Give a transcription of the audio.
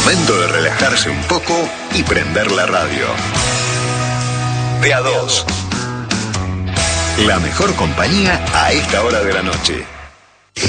Momento de relajarse un poco y prender la radio. De a dos. La mejor compañía a esta hora de la noche.